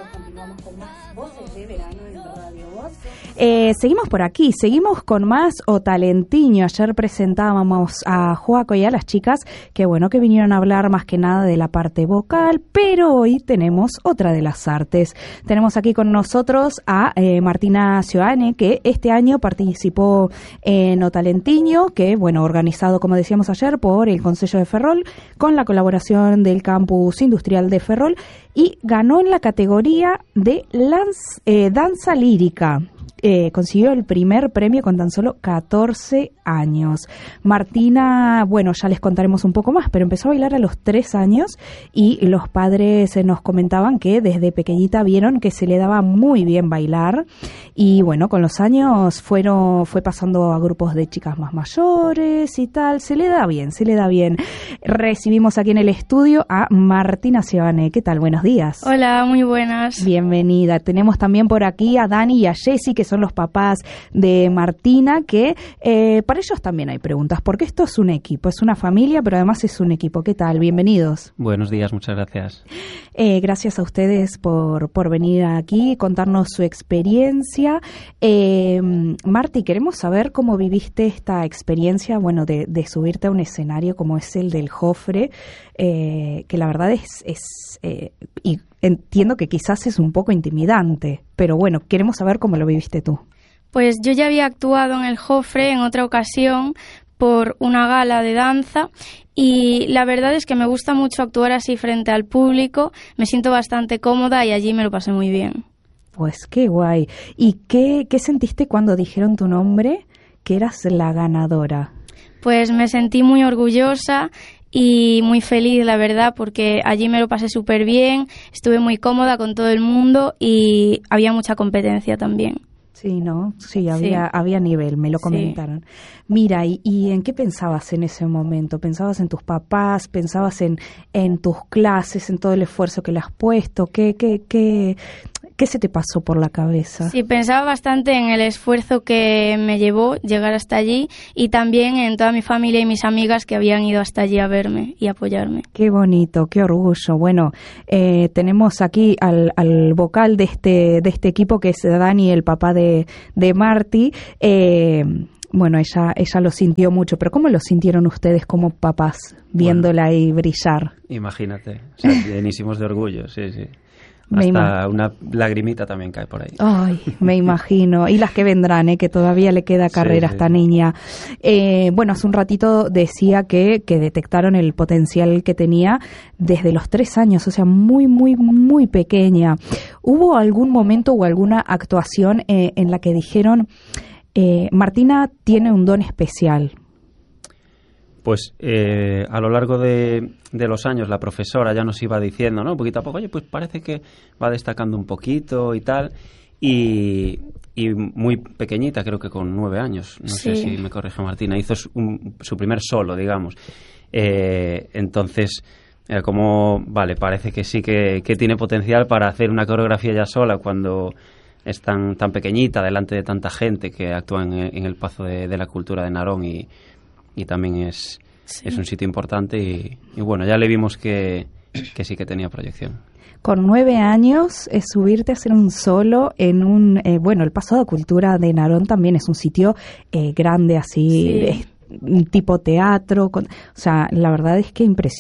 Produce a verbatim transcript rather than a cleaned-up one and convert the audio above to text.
Continuamos con más Voces de Verano en Radio Voz. Eh, seguimos por aquí, seguimos con más O Talentiño. Ayer presentábamos a Joaco y a las chicas, que bueno, que vinieron a hablar más que nada de la parte vocal, pero hoy tenemos otra de las artes. Tenemos aquí con nosotros a eh, Martina Cioane, que este año participó en O Talentiño, que bueno, organizado, como decíamos ayer, por el Concello de Ferrol, con la colaboración del Campus Industrial de Ferrol, y ganó en la categoría de lanz, eh, danza lírica. Eh, consiguió el primer premio con tan solo catorce años. Martina, bueno, ya les contaremos un poco más, pero empezó a bailar a los tres años y los padres eh, nos comentaban que desde pequeñita vieron que se le daba muy bien bailar, y bueno, con los años fueron, fue pasando a grupos de chicas más mayores y tal. Se le da bien, se le da bien. Recibimos aquí en el estudio a Martina Cioane. ¿Qué tal? Buenos días. Hola, muy buenas. Bienvenida. Tenemos también por aquí a Dani y a Jessy, que son los papás de Martina, que eh, para ellos también hay preguntas, porque esto es un equipo, es una familia, pero además es un equipo. ¿Qué tal? Bienvenidos. Buenos días, muchas gracias. Eh, gracias a ustedes por, por venir aquí, contarnos su experiencia. Eh, Marti, queremos saber cómo viviste esta experiencia, bueno, de, de subirte a un escenario como es el del Jofre, eh, que la verdad es, es eh, y entiendo que quizás es un poco intimidante, pero bueno, queremos saber cómo lo viviste tú. Pues yo ya había actuado en el Jofre en otra ocasión por una gala de danza, y la verdad es que me gusta mucho actuar así frente al público, me siento bastante cómoda y allí me lo pasé muy bien. Pues qué guay. ¿Y qué, qué sentiste cuando dijeron tu nombre, que eras la ganadora? Pues me sentí muy orgullosa y muy feliz, la verdad, porque allí me lo pasé súper bien, estuve muy cómoda con todo el mundo y había mucha competencia también. Sí, ¿no? Sí, había, sí. había nivel, me lo comentaron. Sí. Mira, ¿y, ¿y en qué pensabas en ese momento? ¿Pensabas en tus papás? ¿Pensabas en, en tus clases, en todo el esfuerzo que le has puesto? ¿Qué, qué, qué, qué se te pasó por la cabeza? Sí, pensaba bastante en el esfuerzo que me llevó llegar hasta allí, y también en toda mi familia y mis amigas que habían ido hasta allí a verme y apoyarme. Qué bonito, qué orgullo. Bueno, eh, tenemos aquí al, al vocal de este, de este equipo, que es Dani, el papá de, de Marti. Eh, bueno, ella, ella lo sintió mucho, pero ¿cómo lo sintieron ustedes como papás viéndola bueno, ahí brillar? Imagínate, o sea, llenísimos de orgullo, sí, sí. Hasta una lagrimita también cae por ahí. Ay, me imagino. Y las que vendrán, ¿eh? Que todavía le queda carrera sí, a esta sí. niña. Eh, bueno, hace un ratito decía que, que detectaron el potencial que tenía desde los tres años, o sea, muy, muy, muy pequeña. ¿Hubo algún momento o alguna actuación eh, en la que dijeron, eh, Martina tiene un don especial? Pues eh, a lo largo de, de los años la profesora ya nos iba diciendo, ¿no? Poquito a poco, oye, pues parece que va destacando un poquito y tal. Y, y muy pequeñita, creo que con nueve años, no sí. sé si me corrige Martina, hizo su, un, su primer solo, digamos. Eh, entonces, era como, vale, parece que sí que, que tiene potencial para hacer una coreografía ya sola cuando es tan, tan pequeñita, delante de tanta gente que actúa en, en el Pazo de, de la Cultura de Narón, y y también es, sí. es un sitio importante, y, y bueno, ya le vimos que, que sí que tenía proyección. Con nueve años, eh, subirte a hacer un solo en un, eh, bueno, el Pazo de Cultura de Narón también es un sitio eh, grande, así, sí. de, tipo teatro, con, o sea, la verdad es que impresiona.